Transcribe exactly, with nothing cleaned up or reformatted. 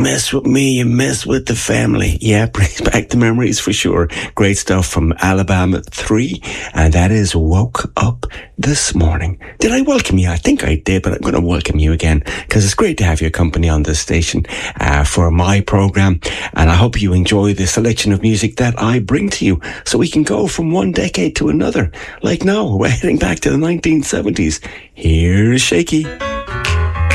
Mess with me, you mess with the family. Yeah, brings back the memories for sure. Great stuff from Alabama three, and that is Woke Up This Morning. Did I welcome you? I think I did, but I'm going to welcome you again, because it's great to have your company on this station uh, for my programme, and I hope you enjoy the selection of music that I bring to you, so we can go from one decade to another. Like now, we're heading back to the nineteen seventies. Here's Shaky.